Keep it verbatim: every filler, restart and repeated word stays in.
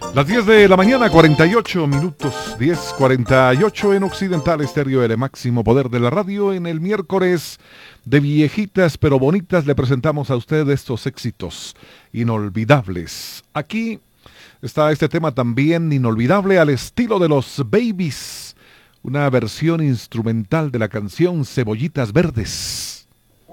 Las diez de la mañana, cuarenta y ocho minutos, diez cuarenta y ocho en Occidental Estéreo, el máximo poder de la radio. En el miércoles de viejitas pero bonitas le presentamos a usted estos éxitos inolvidables. Aquí está este tema también inolvidable al estilo de los Babies, una versión instrumental de la canción Cebollitas Verdes.